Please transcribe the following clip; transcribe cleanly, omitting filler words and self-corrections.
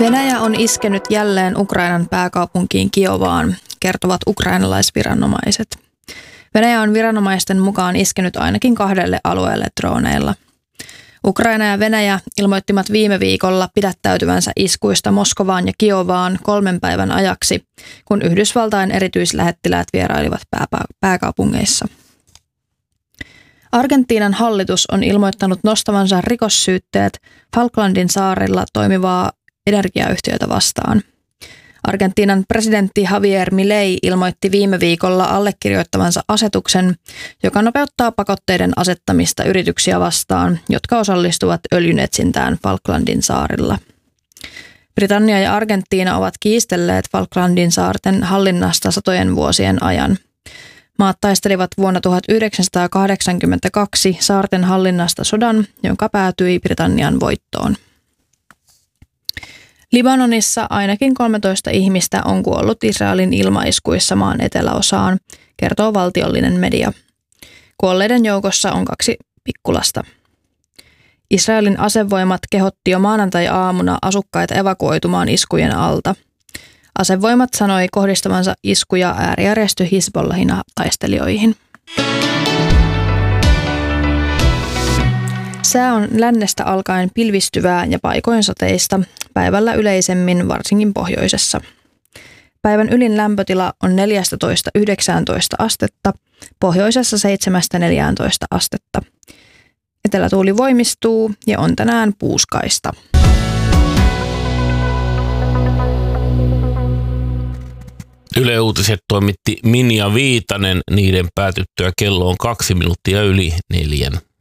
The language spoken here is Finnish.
Venäjä on iskenyt jälleen Ukrainan pääkaupunkiin Kiovaan, kertovat ukrainalaisviranomaiset. Venäjä on viranomaisten mukaan iskenyt ainakin 2 alueelle droneilla. Ukraina ja Venäjä ilmoittivat viime viikolla pidättäytyvänsä iskuista Moskovaan ja Kiovaan 3 päivän ajaksi, kun Yhdysvaltain erityislähettiläät vierailivat pääkaupungeissa. Argentiinan hallitus on ilmoittanut nostavansa rikossyytteet Falklandin saarilla toimivaa energiayhtiötä vastaan. Argentiinan presidentti Javier Milei ilmoitti viime viikolla allekirjoittavansa asetuksen, joka nopeuttaa pakotteiden asettamista yrityksiä vastaan, jotka osallistuvat öljynetsintään Falklandin saarilla. Britannia ja Argentiina ovat kiistelleet Falklandin saarten hallinnasta satojen vuosien ajan. Maat taistelivat vuonna 1982 saarten hallinnasta sodan, jonka päätyi Britannian voittoon. Libanonissa ainakin 13 ihmistä on kuollut Israelin ilmaiskuissa maan eteläosaan, kertoo valtiollinen media. Kuolleiden joukossa on 2 pikkulasta. Israelin asevoimat kehotti jo maanantai-aamuna asukkaita evakuoitumaan iskujen alta. Asevoimat sanoi kohdistavansa iskuja äärijärjestö Hizbollahin taistelijoihin. Sää on lännestä alkaen pilvistyvää ja paikoin sateista, päivällä yleisemmin varsinkin pohjoisessa. Päivän ylin lämpötila on 14–19 astetta, pohjoisessa 7–14 astetta. Etelätuuli voimistuu ja on tänään puuskaista. Yle Uutiset toimitti Minja Viitanen, niiden päätyttyä kello on 2 minuuttia yli 4.